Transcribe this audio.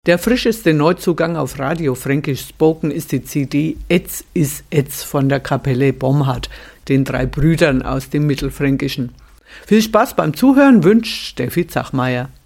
Der frischeste Neuzugang auf Radio Fränkisch Spoken ist die CD Etz is Etz von der Kapelle Bomhard, den 3 Brüdern aus dem Mittelfränkischen. Viel Spaß beim Zuhören wünscht Steffi Zachmeier.